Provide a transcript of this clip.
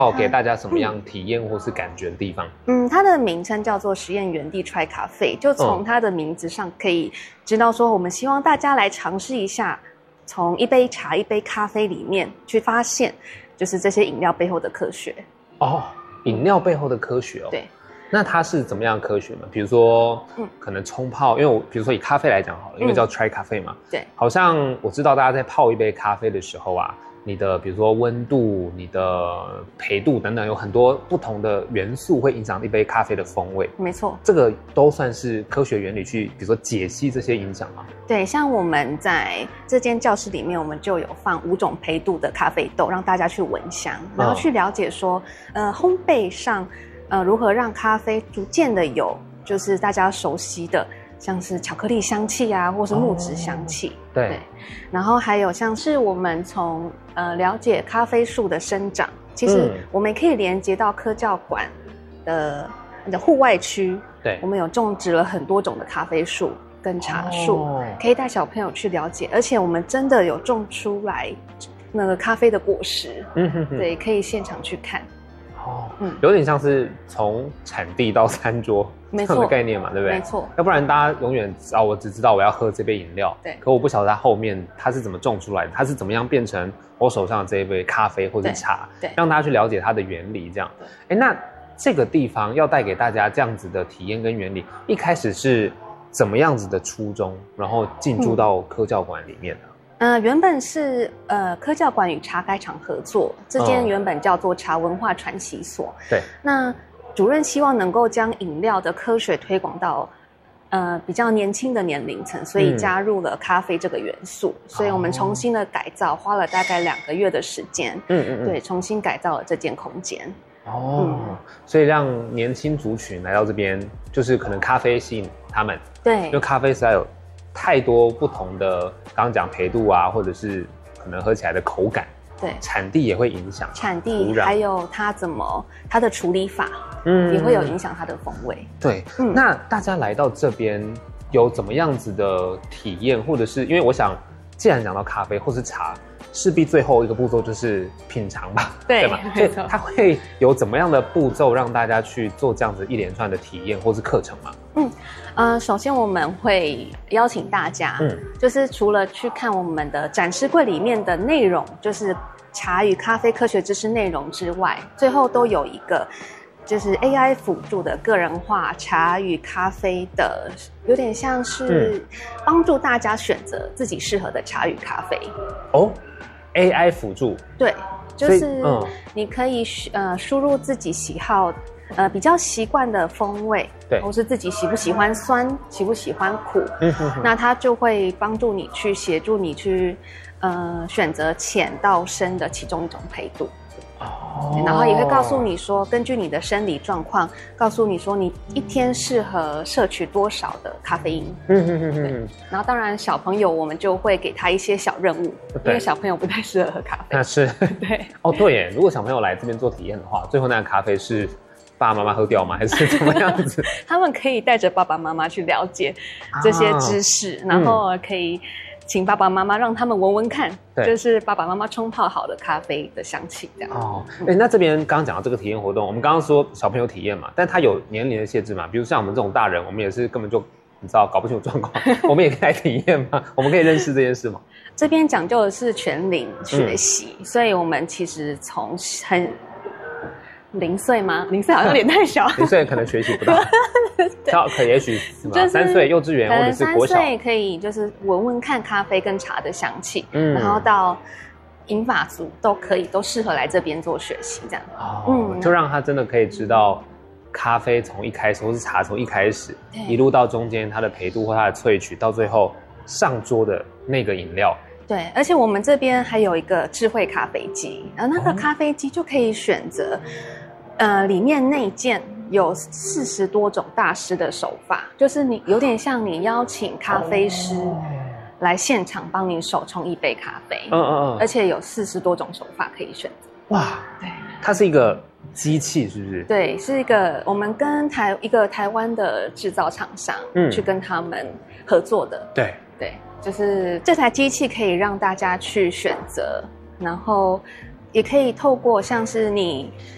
给大家什么样体验或是感觉的地方？ 它的名称叫做实验园地 Try Cafe， 就从它的名字上可以知道说，我们希望大家来尝试一下，从一杯茶、一杯咖啡里面去发现，就是这些饮料背后的科学。 饮料背后的科学哦。 对。 那它是怎么样的科学呢？比如说，可能冲泡，因为比如说以咖啡来讲好了，因为叫 Try Cafe 嘛。 对。 好像我知道大家在泡一杯咖啡的时候啊，你的比如说温度、你的焙度等等，有很多不同的元素会影响一杯咖啡的风味。 没错。 这个都算是科学原理去，比如说解析这些影响吗？ 对，像我们在这间教室里面，我们就有放5种焙度的咖啡豆，让大家去闻香，然后去了解说，烘焙上。如何让咖啡逐渐的有，就是大家熟悉的，像是巧克力香气啊，或是木质香气。 对。 然后还有像是我们从了解咖啡树的生长，其实我们也可以连接到科教馆的户外区。 对。 我们有种植了很多种的咖啡树跟茶树，可以带小朋友去了解，而且我们真的有种出来那个咖啡的果实。对，可以现场去看。 有点像是从产地到餐桌这样的概念嘛，对不对？ 没错。 要不然大家永远我只知道我要喝这杯饮料， 对。 可我不晓得它后面它是怎么种出来的，它是怎么样变成我手上的这一杯咖啡或者茶， 对， 让大家去了解它的原理，这样。那这个地方要带给大家这样子的体验跟原理，一开始是怎么样子的初衷，然后进驻到科教馆里面的？ 原本是科教馆与茶改场合作，这间原本叫做茶文化传习所。 对。 那主任希望能够将饮料的科学推广到比较年轻的年龄层，所以加入了咖啡这个元素。所以我们重新的改造，花了大概2个月的时间。对，重新改造了这间空间。 所以让年轻族群来到这边，就是可能咖啡吸引他们。 对。 因为咖啡实在有太多不同的，刚刚讲焙度啊，或者是可能喝起来的口感， 对， 产地也会影响， 产地还有它的处理法，也会有影响它的风味。 对，那大家来到这边有怎么样子的体验，或者是因为我想，既然讲到咖啡或是茶，势必最后一个步骤就是品尝吧，对吧？所以它会有怎么样的步骤让大家去做这样子一连串的体验或是课程吗？ 首先我们会邀请大家，就是除了去看我们的展示柜里面的内容，就是茶与咖啡科学知识内容之外，最后都有一个就是 AI 辅助的个人化茶与咖啡的，有点像是帮助大家选择自己适合的茶与咖啡。 AI 辅助。 对，就是你可以输入自己喜好。比较习惯的风味，对，或是自己喜不喜欢酸，喜不喜欢苦，那它就会帮助你去协助你去，选择浅到深的其中一种焙度，然后也会告诉你说，根据你的生理状况，告诉你说你一天适合摄取多少的咖啡因，对，然后当然小朋友我们就会给他一些小任务，因为小朋友不太适合喝咖啡， 那是对， 对耶，如果小朋友来这边做体验的话，最后那个咖啡是爸爸妈妈喝掉吗？还是怎么样子？ 他们可以带着爸爸妈妈去了解这些知识，然后可以请爸爸妈妈让他们闻闻看，就是爸爸妈妈冲泡好的咖啡的香气这样。 那这边刚刚讲到这个体验活动，我们刚刚说小朋友体验嘛，但他有年龄的限制嘛？比如像我们这种大人，我们也是根本就你知道搞不清楚状况，我们也可以来体验吗？我们可以认识这件事吗？ 这边讲究的是全龄学习，所以我们其实从0岁吗？0岁好像有点太小 ，0岁可能学习不到，可也许就是3岁幼稚园或者是国小，3岁可以就是闻闻看咖啡跟茶的香气，然后到银发族都可以，都适合来这边做学习这样。 就让他真的可以知道咖啡从一开始，或是茶从一开始，一路到中间它的焙度或它的萃取，到最后上桌的那个饮料。 对，而且我们这边还有一个智慧咖啡机，然后那个咖啡机就可以选择。里面内建有40多种大师的手法，就是你有点像你邀请咖啡师来现场帮你手冲一杯咖啡，而且有40多种手法可以选择。 哇，对，它是一个机器是不是？ 对，是一个我们跟一个台湾的制造厂商去跟他们合作的。 对， 就是这台机器可以让大家去选择，然后也可以透过像是你